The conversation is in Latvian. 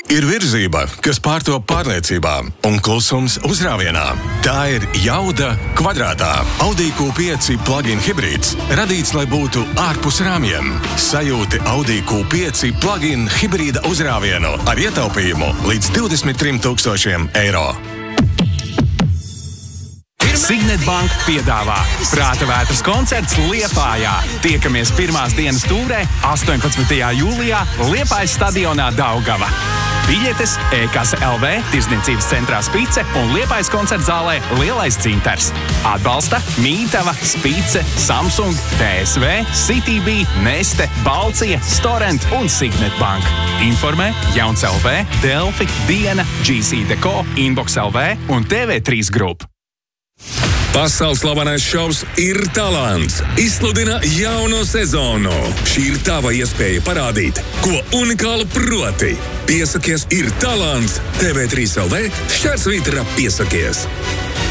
Ir virzība, kas pārtop pārliecībā, un klusums uzrāvienā. Tā ir jauda kvadrātā. Audi Q5 plug-in hibrīds radīts, lai būtu ārpus rāmjiem. Sajūti Audi Q5 plug-in hibrīda uzrāvienu ar ietaupījumu līdz 23 000 eiro. Signet Bank piedāvā Prāta vētras koncerts Liepājā. Tiekamies pirmās dienas tūrē 18. jūlijā Liepājas stadionā Daugava. Biļetes e-kasa LV, Tirdzniecības centrā Spice un Liepājas koncerta zālē Lielais Cintars. Atbalsta Mītava, Spice, Samsung, DSV, CityB, Neste, Balcija, Storent un Signet Bank. Informē Jauns LV, Delfi, Diena, GC Deco, Inbox LV un TV3 Group. Pasaules slavenais šovs Ir talants izsludina jauno sezonu. Šī ir tava iespēja parādīt, ko unikālu proti. Piesakies Ir talants TV3 LV /piesakies.